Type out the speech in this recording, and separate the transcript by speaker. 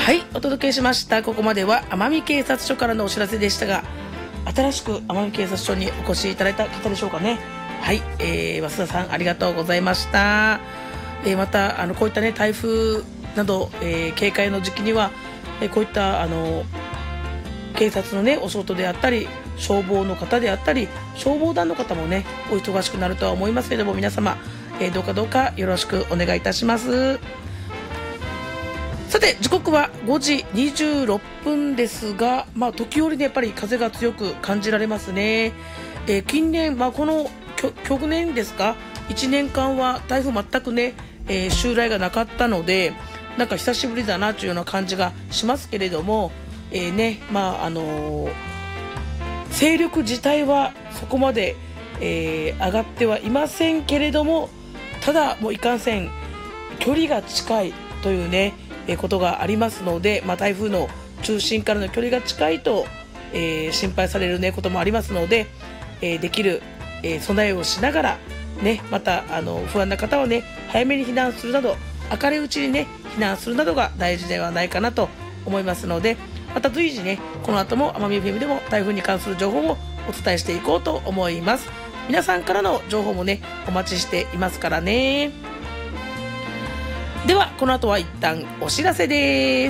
Speaker 1: はい、お届けしました。ここまでは奄美警察署からのお知らせでしたが、新しく奄美警察署にお越しいただいた方でしょうかね。はい、増田さんありがとうございました。またこういったね台風など、警戒の時期には、こういった警察のねお仕事であったり、消防の方であったり、消防団の方もねお忙しくなるとは思いますけれども、皆様、どうかよろしくお願いいたします。さて時刻は5時26分ですが、時折ねやっぱり風が強く感じられますね。近年、この去年ですか、1年間は台風全くね、襲来がなかったので、なんか久しぶりだなというような感じがしますけれども、勢力自体はそこまで、上がってはいませんけれども、ただもういかんせん距離が近いというねことがありますので、台風の中心からの距離が近いと、心配される、ね、こともありますので、できる、備えをしながら、ね、また不安な方はね早めに避難するなど、明るいうちにね避難するなどが大事ではないかなと思いますので、また随時ねこの後も奄美 FM でも台風に関する情報をお伝えしていこうと思います。皆さんからの情報もねお待ちしていますからね。ではこの後は一旦お知らせです。